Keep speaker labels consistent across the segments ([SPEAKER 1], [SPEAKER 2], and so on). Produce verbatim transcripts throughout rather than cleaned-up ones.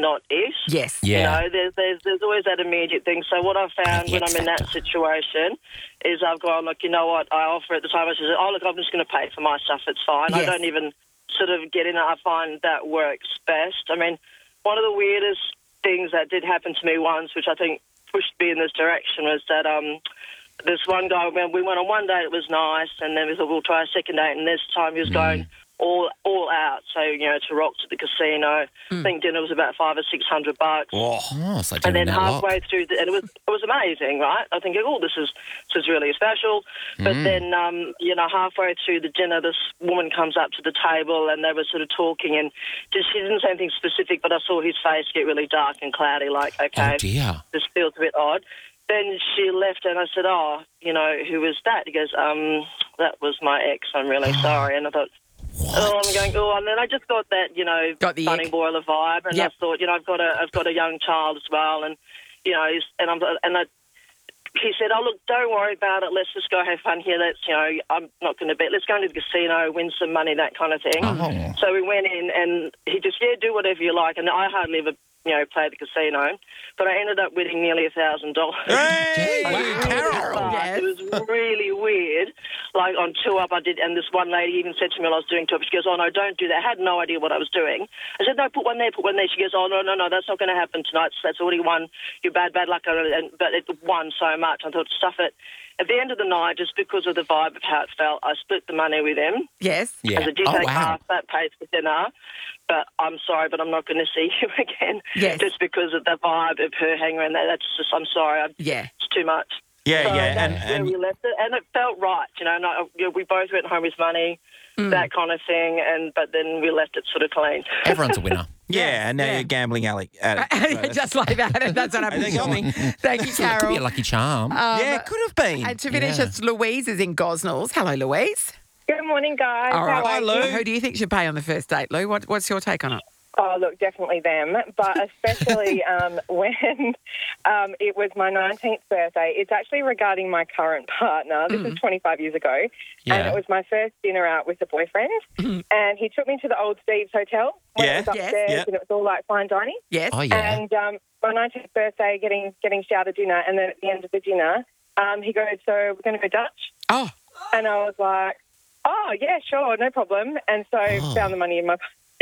[SPEAKER 1] not it.
[SPEAKER 2] Yes.
[SPEAKER 3] Yeah.
[SPEAKER 1] You know, there's, there's there's always that immediate thing. So what I've found
[SPEAKER 3] The
[SPEAKER 1] when
[SPEAKER 3] X
[SPEAKER 1] I'm in that
[SPEAKER 3] factor.
[SPEAKER 1] situation is I've gone, look, you know what, I offer at the time, I said, oh, look, I'm just going to pay for my stuff, it's fine. I
[SPEAKER 2] Yes.
[SPEAKER 1] don't even sort of get in it. I find that works best. I mean, one of the weirdest things that did happen to me once, which I think pushed me in this direction, was that um, this one guy, when we went on one date, it was nice, and then we thought we'll try a second date, and this time he was going all all out. So, you know, to rock to the casino. I think dinner was about five or six hundred bucks.
[SPEAKER 3] Oh, so
[SPEAKER 1] And then
[SPEAKER 3] that
[SPEAKER 1] halfway
[SPEAKER 3] lock.
[SPEAKER 1] through, the, and it was it was amazing, right? I think, oh, this is this is really special. But then, um, you know, halfway through the dinner, this woman comes up to the table, and they were sort of talking, and just, she didn't say anything specific, but I saw his face get really dark and cloudy. Like, okay,
[SPEAKER 3] Oh, dear.
[SPEAKER 1] this feels a bit odd. Then she left, and I said, oh, you know, who was that? He goes, um, that was my ex. I'm really sorry. And I thought, oh, I'm going, oh, and then I just got that, you know,
[SPEAKER 2] Got the
[SPEAKER 1] bunny
[SPEAKER 2] ick.
[SPEAKER 1] boiler vibe, and
[SPEAKER 2] Yep.
[SPEAKER 1] I thought, you know, I've got a, I've got a young child as well, and you know, he's, and I'm, and I, he said, oh look, don't worry about it. Let's just go have fun here. Let's, you know, I'm not going to bet. Let's go into the casino, win some money, that kind of thing.
[SPEAKER 3] Oh.
[SPEAKER 1] So we went in, and he just, yeah, do whatever you like, and I hardly ever, you know, play the casino, but I ended up winning nearly a thousand dollars.
[SPEAKER 3] Hey,
[SPEAKER 2] Wow.
[SPEAKER 3] Carol.
[SPEAKER 2] Yes.
[SPEAKER 1] It was really weird. Like on two up, I did, and this one lady even said to me while I was doing two up, she goes, "Oh no, don't do that." I had no idea what I was doing. I said, "No, put one there, put one there." She goes, "Oh no, no, no, that's not going to happen tonight. That's already won. You're bad, bad luck." And but it won so much. I thought, stuff it. At the end of the night, just because of the vibe of how it felt, I split the money with him.
[SPEAKER 2] Yes.
[SPEAKER 3] Yeah.
[SPEAKER 1] As a did
[SPEAKER 3] Oh,
[SPEAKER 1] take
[SPEAKER 3] wow.
[SPEAKER 1] half, that pays for dinner. But I'm sorry, but I'm not going to see you again.
[SPEAKER 2] Yes.
[SPEAKER 1] Just because of the vibe of her hanging around there. That's just, I'm sorry. I,
[SPEAKER 2] Yeah.
[SPEAKER 1] It's too much.
[SPEAKER 4] Yeah,
[SPEAKER 1] So
[SPEAKER 4] yeah,
[SPEAKER 1] that's
[SPEAKER 4] and,
[SPEAKER 1] where
[SPEAKER 4] and
[SPEAKER 1] we left it, and it felt right, you know. And I, you know, we both went home with money,
[SPEAKER 2] Mm.
[SPEAKER 1] that kind of thing, and but then we left it sort of clean.
[SPEAKER 3] Everyone's a winner.
[SPEAKER 4] yeah, and now
[SPEAKER 2] Yeah.
[SPEAKER 4] you're gambling alley at it.
[SPEAKER 2] Just like that. That's what happened.
[SPEAKER 4] they got me.
[SPEAKER 2] Thank you,
[SPEAKER 3] So it could
[SPEAKER 2] Carol.
[SPEAKER 3] be a lucky charm.
[SPEAKER 2] Um,
[SPEAKER 4] yeah, it could have been.
[SPEAKER 2] And to finish,
[SPEAKER 3] Yeah.
[SPEAKER 2] it's Louise is in Gosnells. Hello, Louise.
[SPEAKER 5] Good morning, guys.
[SPEAKER 2] All right.
[SPEAKER 4] Hi, Lou.
[SPEAKER 2] Who do you think should pay on the first date, Lou? What, what's your take on it?
[SPEAKER 5] Oh, look, definitely them, but especially um, when um, it was my nineteenth birthday. It's actually regarding my current partner. This is twenty-five years ago, and
[SPEAKER 3] Yeah.
[SPEAKER 5] it was my first dinner out with a boyfriend, and he took me to the Old Steve's Hotel when
[SPEAKER 4] Yeah.
[SPEAKER 5] it was
[SPEAKER 2] Yes.
[SPEAKER 5] upstairs,
[SPEAKER 4] Yeah.
[SPEAKER 5] and it was all like fine dining.
[SPEAKER 2] Yes.
[SPEAKER 3] Oh, yeah.
[SPEAKER 5] And um, my nineteenth birthday, getting getting shouted dinner, and then at the end of the dinner, um, he goes, "So we're going to go Dutch?"
[SPEAKER 2] Oh,
[SPEAKER 5] And I was like, "Oh yeah, sure, no problem." And so
[SPEAKER 3] Oh.
[SPEAKER 5] found the money in my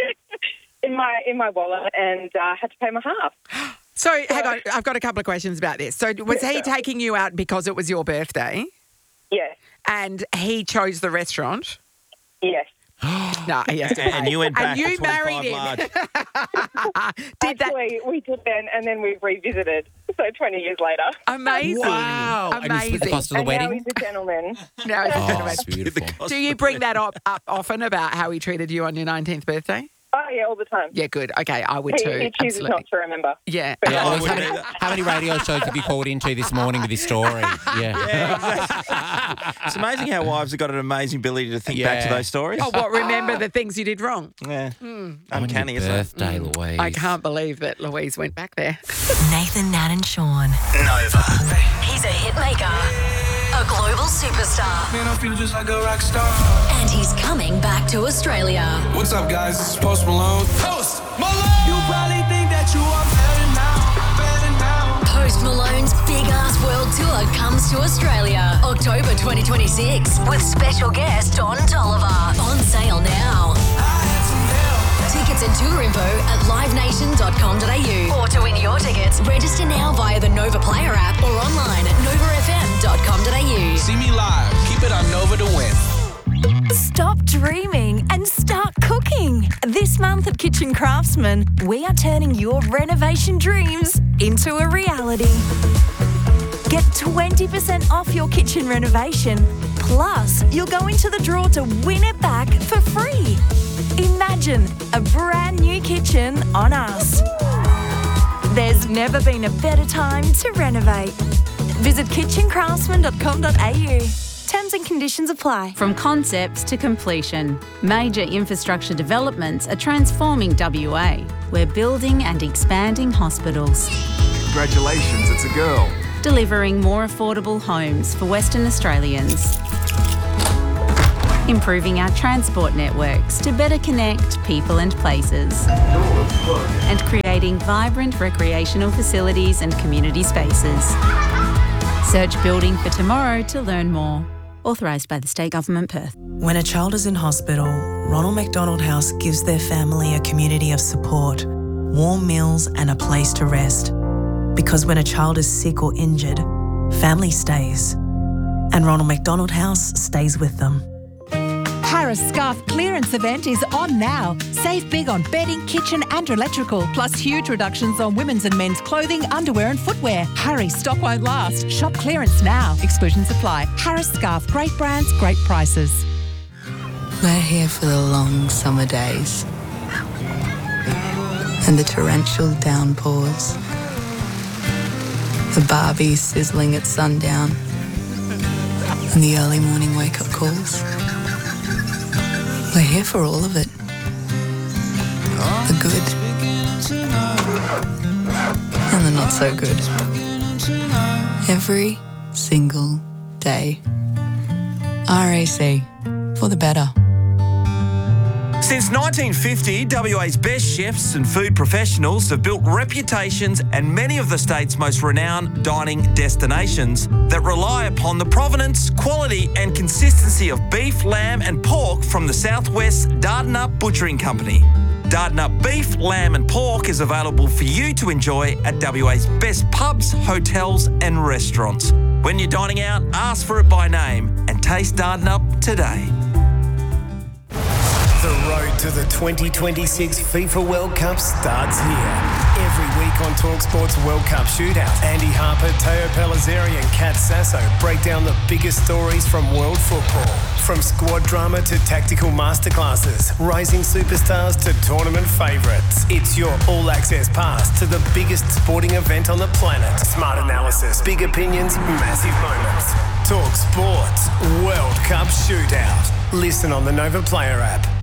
[SPEAKER 5] in my in my wallet and uh, had to pay my half.
[SPEAKER 2] so hang on. I've got a couple of questions about this. So was he
[SPEAKER 5] Yeah.
[SPEAKER 2] taking you out because it was your birthday
[SPEAKER 5] Yes,
[SPEAKER 2] and he chose the restaurant?
[SPEAKER 5] yes.
[SPEAKER 2] No, he has to
[SPEAKER 4] and
[SPEAKER 2] pay.
[SPEAKER 4] you went back
[SPEAKER 2] And you
[SPEAKER 4] to
[SPEAKER 2] married
[SPEAKER 4] twenty-five
[SPEAKER 2] him.
[SPEAKER 4] large.
[SPEAKER 2] Did that
[SPEAKER 5] Actually, we did then, and then we revisited. So twenty years later,
[SPEAKER 2] amazing.
[SPEAKER 3] Wow. And you split the
[SPEAKER 2] Amazing.
[SPEAKER 3] cost of the
[SPEAKER 5] and now
[SPEAKER 3] wedding?
[SPEAKER 5] he's a gentleman.
[SPEAKER 2] No, it's
[SPEAKER 3] Oh,
[SPEAKER 2] gentlemen.
[SPEAKER 3] it's beautiful.
[SPEAKER 2] Do you bring that up, up often about how he treated you on your nineteenth birthday?
[SPEAKER 5] Oh yeah, all the time.
[SPEAKER 2] Yeah, good. Okay, I would
[SPEAKER 5] He,
[SPEAKER 2] too.
[SPEAKER 5] he chooses
[SPEAKER 2] Absolutely.
[SPEAKER 5] not to remember.
[SPEAKER 2] Yeah.
[SPEAKER 3] Yeah,
[SPEAKER 4] I
[SPEAKER 3] Louise, how,
[SPEAKER 4] wouldn't
[SPEAKER 3] many,
[SPEAKER 4] either.
[SPEAKER 3] how many radio shows have you called into this morning with this story? Yeah.
[SPEAKER 4] Yeah, exactly. It's amazing how wives have got an amazing ability to think back to
[SPEAKER 3] Yeah.
[SPEAKER 4] those stories.
[SPEAKER 2] Oh, what? Remember the things you did wrong?
[SPEAKER 4] Yeah,
[SPEAKER 3] On
[SPEAKER 4] uncanny,
[SPEAKER 3] your
[SPEAKER 4] isn't it?
[SPEAKER 3] birthday, Louise.
[SPEAKER 2] I can't believe that Louise went back there.
[SPEAKER 6] Nathan, Nat and Sean.
[SPEAKER 7] Nova.
[SPEAKER 6] He's a hit maker, a global superstar,
[SPEAKER 7] Man, I feel just like a rock star.
[SPEAKER 6] and he's coming back to Australia.
[SPEAKER 7] What's up, guys? This is Post Malone. Post Malone! You probably think that you are better now, better now.
[SPEAKER 6] Post Malone's Big Ass World Tour comes to Australia October twenty twenty-six with special guest Don Tolliver. On sale now.
[SPEAKER 7] I had some help.
[SPEAKER 6] Tickets and tour info at live nation dot com dot a u. Or to win your tickets, register now via the Nova Player app or online at nova f m dot com dot a u.
[SPEAKER 7] See me live. Keep it on Nova to win.
[SPEAKER 8] Stop dreaming and start cooking. This month at Kitchen Craftsman, we are turning your renovation dreams into a reality. Get twenty percent off your kitchen renovation. Plus, you'll go into the draw to win it back for free. Imagine a brand new kitchen on us. There's never been a better time to renovate. Visit kitchen craftsman dot com dot a u. Terms and conditions apply.
[SPEAKER 9] From concepts to completion, major infrastructure developments are transforming W A. We're building and expanding hospitals,
[SPEAKER 10] Congratulations, it's a girl.
[SPEAKER 9] delivering more affordable homes for Western Australians, improving our transport networks to better connect people and places, and creating creating vibrant recreational facilities and community spaces. Search Building for Tomorrow to learn more. Authorised by the State Government, Perth.
[SPEAKER 11] When a child is in hospital, Ronald McDonald House gives their family a community of support, warm meals and a place to rest. Because when a child is sick or injured, family stays. And Ronald McDonald House stays with them.
[SPEAKER 12] Harris Scarf clearance event is on now. Save big on bedding, kitchen and electrical, plus huge reductions on women's and men's clothing, underwear and footwear. Hurry, stock won't last. Shop clearance now. Exclusions apply. Harris Scarf, great brands, great prices.
[SPEAKER 13] We're here for the long summer days and the torrential downpours, the barbie sizzling at sundown and the early morning wake-up calls. We're here for all of it. The good and the not so good. Every single day. R A C, for the better.
[SPEAKER 4] Since nineteen fifty, W A's best chefs and food professionals have built reputations and many of the state's most renowned dining destinations that rely upon the provenance, quality and consistency of beef, lamb and pork from the Southwest Dardanup Butchering Company. Dardanup beef, lamb and pork is available for you to enjoy at W A's best pubs, hotels and restaurants. When you're dining out, ask for it by name and taste Dardanup today.
[SPEAKER 14] The road to the twenty twenty-six FIFA World Cup starts here. Every week on TalkSport's World Cup Shootout, Andy Harper, Teo Pellizzeri and Kat Sasso break down the biggest stories from world football. From squad drama to tactical masterclasses, rising superstars to tournament favourites. It's your all-access pass to the biggest sporting event on the planet. Smart analysis, big opinions, massive moments. TalkSport's World Cup Shootout. Listen on the Nova Player app.